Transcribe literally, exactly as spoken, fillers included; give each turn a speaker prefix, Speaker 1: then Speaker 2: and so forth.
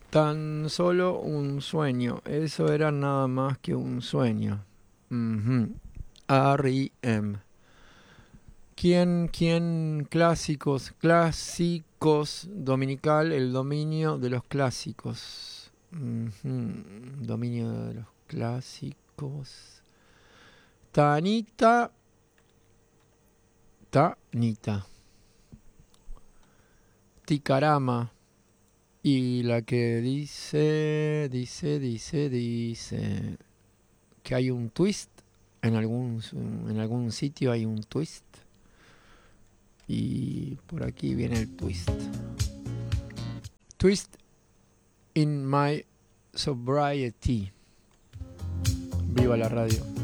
Speaker 1: Tan solo un sueño. Eso era nada más que un sueño. Uh-huh. R E M. ¿Quién, quién? Clásicos, clásicos, dominical, el dominio de los clásicos. Uh-huh. Dominio de los clásicos. Tanita. Tanita. Ticarama. Y la que dice, dice, dice, dice que hay un twist. En algún, en algún sitio hay un twist. Y por aquí viene el twist. Twist in my sobriety. Viva la radio.